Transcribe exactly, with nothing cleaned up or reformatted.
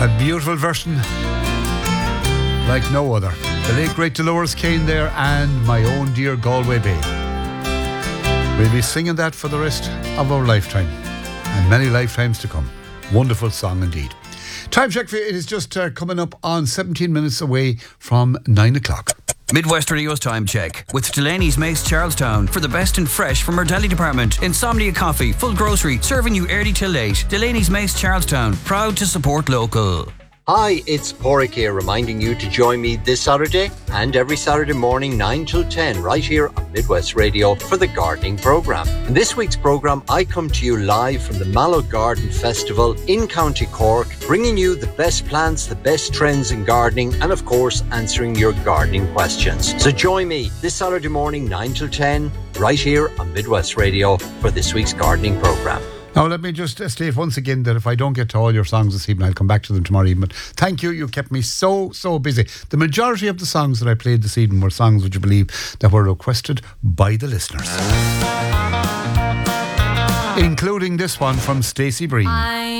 A beautiful version like no other. The late great Dolores Kane there and My Own Dear Galway Bay. We'll be singing that for the rest of our lifetime and many lifetimes to come. Wonderful song indeed. Time check for you. It is just uh, coming up on seventeen minutes away from nine o'clock. Midwest Radio's time check with Delaney's Mace Charlestown for the best and fresh from our deli department. Insomnia Coffee, full grocery, serving you early till late. Delaney's Mace Charlestown, proud to support local. Hi, it's Porrick here, reminding you to join me this Saturday and every Saturday morning nine till ten right here on Midwest Radio for the gardening programme. In this week's programme, I come to you live from the Mallow Garden Festival in County Cork, bringing you the best plants, the best trends in gardening and of course answering your gardening questions. So join me this Saturday morning nine till ten right here on Midwest Radio for this week's gardening programme. Now, let me just state once again that if I don't get to all your songs this evening, I'll come back to them tomorrow evening. Thank you. You kept me so, so busy. The majority of the songs that I played this evening were songs, would you believe, that were requested by the listeners. Including this one from Stacey Breen.